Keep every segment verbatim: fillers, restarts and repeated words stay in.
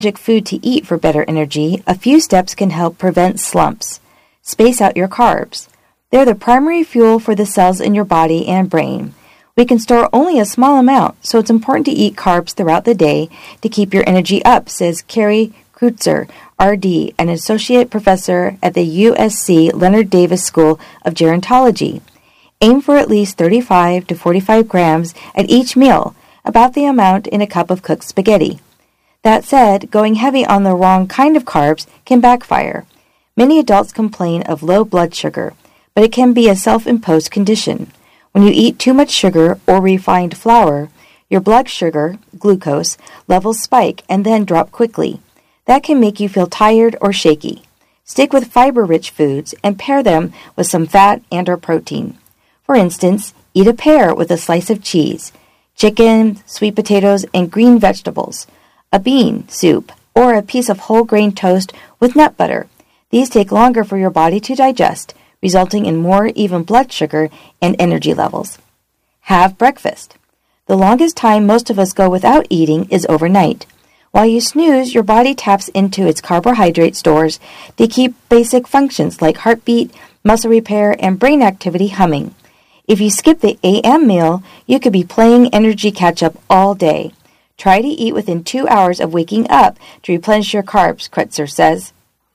food to eat for better energy, a few steps can help prevent slumps. Space out your carbs. They're the primary fuel for the cells in your body and brain. We can store only a small amount, so it's important to eat carbs throughout the day to keep your energy up, says Carrie Kreutzer, R D, an associate professor at the U S C Leonard Davis School of Gerontology. Aim for at least thirty-five to forty-five grams at each meal, about the amount in a cup of cooked spaghetti. That said, going heavy on the wrong kind of carbs can backfire. Many adults complain of low blood sugar, but it can be a self-imposed condition. When you eat too much sugar or refined flour, your blood sugar, glucose, levels spike and then drop quickly. That can make you feel tired or shaky. Stick with fiber-rich foods and pair them with some fat and or protein. For instance, eat a pear with a slice of cheese, chicken, sweet potatoes, and green vegetables, a bean soup, or a piece of whole grain toast with nut butter. These take longer for your body to digest, resulting in more even blood sugar and energy levels. Have breakfast. The longest time most of us go without eating is overnight. While you snooze, your body taps into its carbohydrate stores to keep basic functions like heartbeat, muscle repair, and brain activity humming. If you skip the A M meal, you could be playing energy catch-up all day. Try to eat within two hours of waking up to replenish your carbs, Kreutzer says.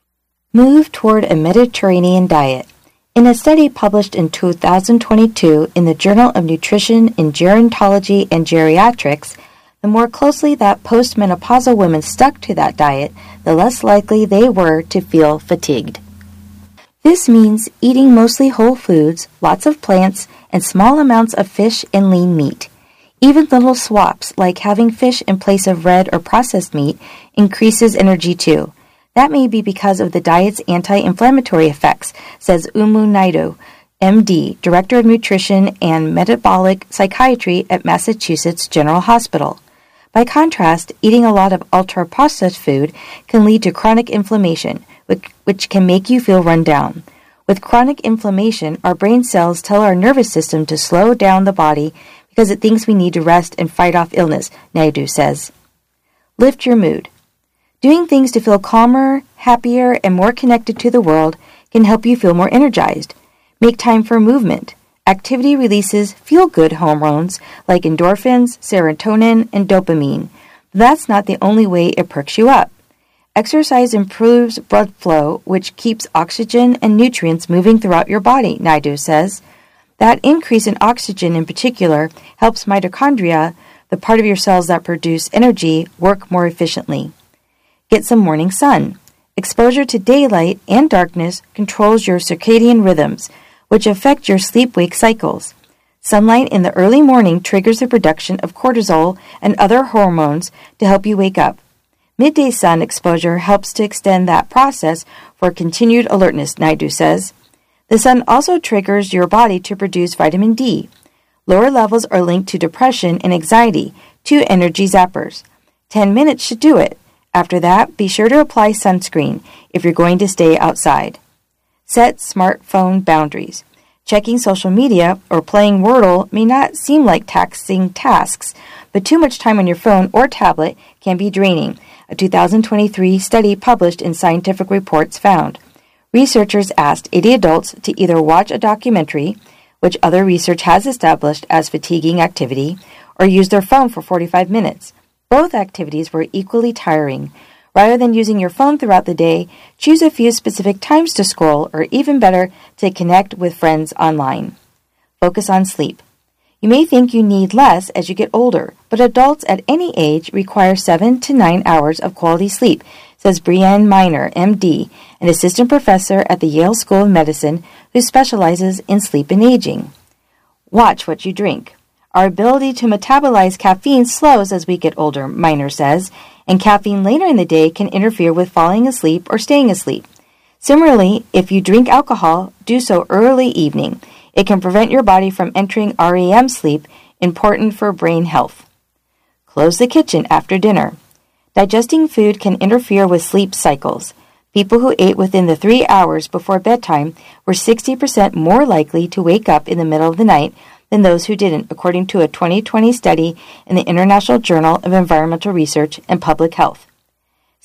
Move toward a Mediterranean diet. In a study published in two thousand twenty-two in the Journal of Nutrition in Gerontology and Geriatrics, the more closely that postmenopausal women stuck to that diet, the less likely they were to feel fatigued. This means eating mostly whole foods, lots of plants, and small amounts of fish and lean meat. Even little swaps, like having fish in place of red or processed meat, increases energy too. That may be because of the diet's anti-inflammatory effects, says Umu Naidu, M D, Director of Nutrition and Metabolic Psychiatry at Massachusetts General Hospital. By contrast, eating a lot of ultra-processed food can lead to chronic inflammation, which, which can make you feel run down. With chronic inflammation, our brain cells tell our nervous system to slow down the body because it thinks we need to rest and fight off illness, Naidu says. Lift your mood. Doing things to feel calmer, happier, and more connected to the world can help you feel more energized. Make time for movement. Activity releases feel-good hormones like endorphins, serotonin, and dopamine. But that's not the only way it perks you up. Exercise improves blood flow, which keeps oxygen and nutrients moving throughout your body, Naidu says. That increase in oxygen in particular helps mitochondria, the part of your cells that produce energy, work more efficiently. Get some morning sun. Exposure to daylight and darkness controls your circadian rhythms, which affect your sleep-wake cycles. Sunlight in the early morning triggers the production of cortisol and other hormones to help you wake up. Midday sun exposure helps to extend that process for continued alertness, Naidu says. The sun also triggers your body to produce vitamin D. Lower levels are linked to depression and anxiety, two energy zappers. Ten minutes should do it. After that, be sure to apply sunscreen if you're going to stay outside. Set smartphone boundaries. Checking social media or playing Wordle may not seem like taxing tasks, but too much time on your phone or tablet can be draining, a two thousand twenty-three study published in Scientific Reports found. Researchers asked eighty adults to either watch a documentary, which other research has established as fatiguing activity, or use their phone for forty-five minutes. Both activities were equally tiring. Rather than using your phone throughout the day, choose a few specific times to scroll, or even better, to connect with friends online. Focus on sleep. You may think you need less as you get older, but adults at any age require seven to nine hours of quality sleep, says Brianne Miner, M D, an assistant professor at the Yale School of Medicine who specializes in sleep and aging. Watch what you drink. Our ability to metabolize caffeine slows as we get older, Miner says, and caffeine later in the day can interfere with falling asleep or staying asleep. Similarly, if you drink alcohol, do so early evening. It can prevent your body from entering R E M sleep, important for brain health. Close the kitchen after dinner. Digesting food can interfere with sleep cycles. People who ate within the three hours before bedtime were sixty percent more likely to wake up in the middle of the night than those who didn't, according to a twenty twenty study in the International Journal of Environmental Research and Public Health.